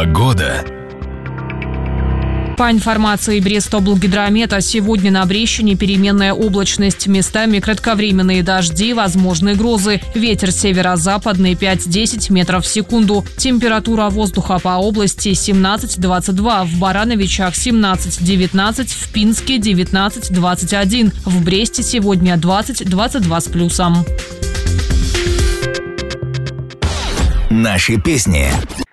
Погода. По информации Брестоблгидромета, сегодня на Брещине переменная облачность, местами кратковременные дожди, возможны грозы. Ветер северо-западный 5-10 метров в секунду. Температура воздуха по области 17-22, в Барановичах 17-19, в Пинске 19-21, в Бресте сегодня 20-22 с плюсом. Наши песни.